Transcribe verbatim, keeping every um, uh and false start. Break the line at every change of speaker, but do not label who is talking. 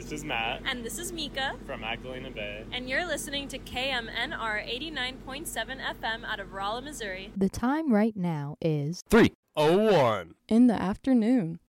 This is Matt.
And this is Mika.
From Magdalena Bay.
And you're listening to K M N R eighty-nine point seven F M out of Rolla, Missouri.
The time right now is
three oh one
in the afternoon.